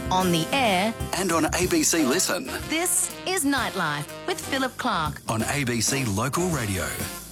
on the air, and on ABC Listen. this is Nightlife with Philip Clark. On ABC Local Radio.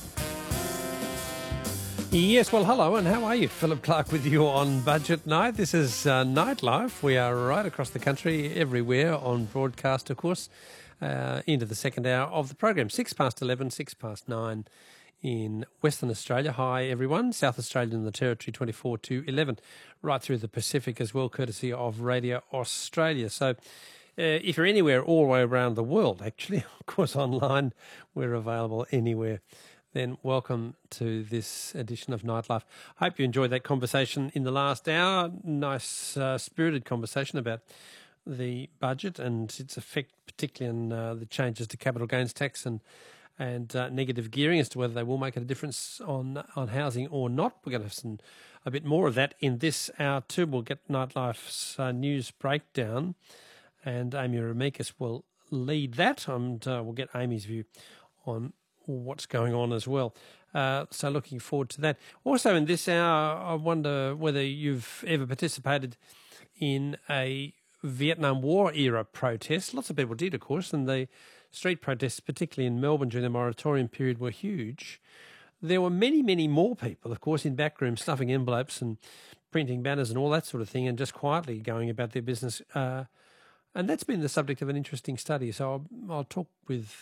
Yes, well, hello, and how are you? Philip Clark with you on Budget Night. This is Nightlife. We are right across the country, everywhere on broadcast, of course, into the second hour of the program. 11:06, 9 in Western Australia. Hi, everyone. South Australia and the Territory, 24 to 11. Right through the Pacific as well, courtesy of Radio Australia. So if you're anywhere all the way around the world, actually, of course, online, we're available anywhere. Then welcome to this edition of Nightlife. Hope you enjoyed that conversation in the last hour. Nice, spirited conversation about the budget and its effect, particularly on the changes to capital gains tax and negative gearing, as to whether they will make a difference on housing or not. We're going to have a bit more of that in this hour too. We'll get Nightlife's news breakdown, and Amy Ramikis will lead that, and we'll get Amy's view on what's going on as well. So looking forward to that. Also in this hour, I wonder whether you've ever participated in a Vietnam War era protest. Lots of people did, of course, and the street protests, particularly in Melbourne during the moratorium period, were huge. There were many, many more people, of course, in backrooms stuffing envelopes and printing banners and all that sort of thing, and just quietly going about their business. And that's been the subject of an interesting study. So I'll talk with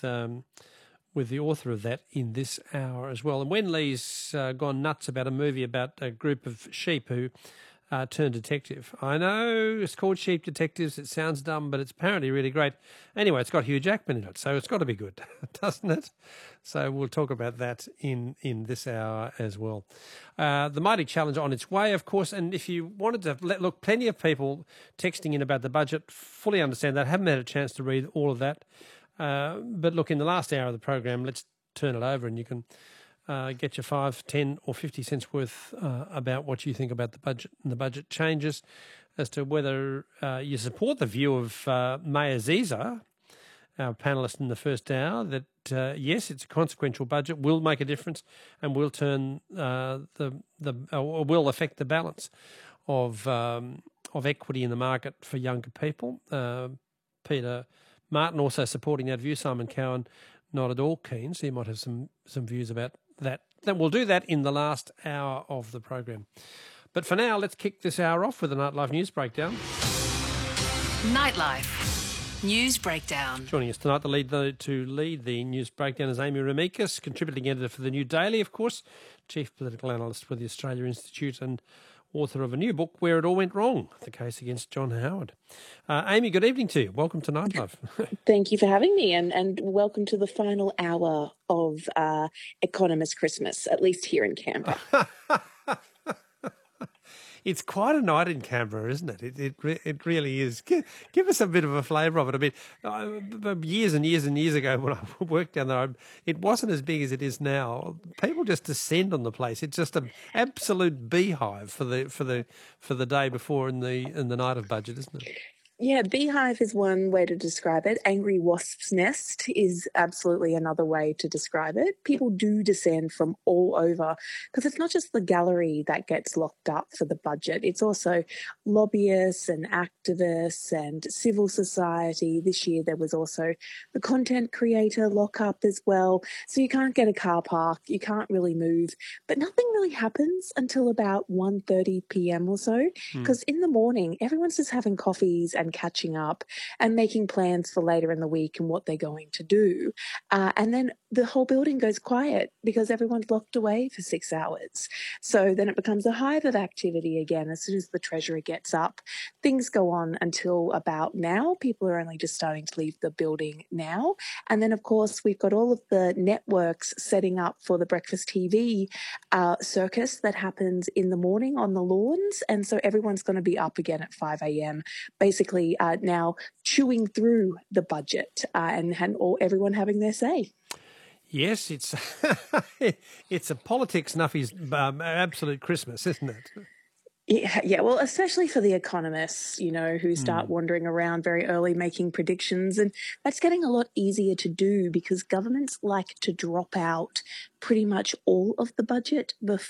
the author of that in this hour as well. And Wen Lee's gone nuts about a movie about a group of sheep who turned detective. I know it's called Sheep Detectives. It sounds dumb, but it's apparently really great. Anyway, it's got Hugh Jackman in it, so it's got to be good, doesn't it? So we'll talk about that in this hour as well. The Mighty Challenge on its way, of course, and if you wanted to look, plenty of people texting in about the budget, fully understand that. Haven't had a chance to read all of that. But look, in the last hour of the program, let's turn it over and you can get your 5, 10 or 50 cents worth about what you think about the budget and the budget changes, as to whether you support the view of Mayor Ziza, our panellist in the first hour, that yes, it's a consequential budget, will make a difference and will turn will affect the balance of equity in the market for younger people. Peter Martin also supporting that view. Simon Cowan not at all keen, so you might have some views about that. Then we'll do that in the last hour of the program. But for now, let's kick this hour off with the Nightlife News Breakdown. Nightlife News Breakdown. Joining us tonight to lead the news breakdown is Amy Ramikis, contributing editor for The New Daily, of course, chief political analyst with the Australia Institute and author of a new book, Where It All Went Wrong, the case against John Howard. Amy, good evening to you. Welcome to Nightlife. Thank you for having me, and welcome to the final hour of Economist Christmas, at least here in Canberra. It's quite a night in Canberra, isn't it? It really is. Give us a bit of a flavour of it. I mean, years and years and years ago when I worked down there, it wasn't as big as it is now. People just descend on the place. It's just an absolute beehive for the day before and the night of budget, isn't it? Yeah, beehive is one way to describe it. Angry wasp's nest is absolutely another way to describe it. People do descend from all over, because it's not just the gallery that gets locked up for the budget. It's also lobbyists and activists and civil society. This year there was also the content creator lockup as well. So you can't get a car park, you can't really move. But nothing really happens until about 1:30 p.m. or so, because in the morning everyone's just having coffees and catching up and making plans for later in the week and what they're going to do. And then the whole building goes quiet because everyone's locked away for 6 hours. So then it becomes a hive of activity again as soon as the Treasurer gets up. Things go on until about now. People are only just starting to leave the building now. And then, of course, we've got all of the networks setting up for the breakfast TV circus that happens in the morning on the lawns. And so everyone's going to be up again at 5 a.m, basically now chewing through the budget and everyone having their say. Yes, it's it's a politics nuffy's absolute Christmas, isn't it? Yeah. Well, especially for the economists, who start wandering around very early making predictions. And that's getting a lot easier to do because governments like to drop out pretty much all of the budget